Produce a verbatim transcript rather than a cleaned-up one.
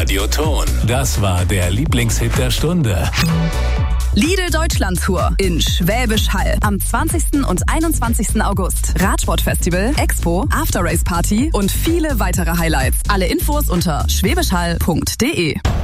Radioton. Das war der Lieblingshit der Stunde. Lidl Deutschland Tour in Schwäbisch Hall am zwanzigsten und einundzwanzigsten August. Radsportfestival, Expo, After Race Party und viele weitere Highlights. Alle Infos unter schwäbischhall punkt de.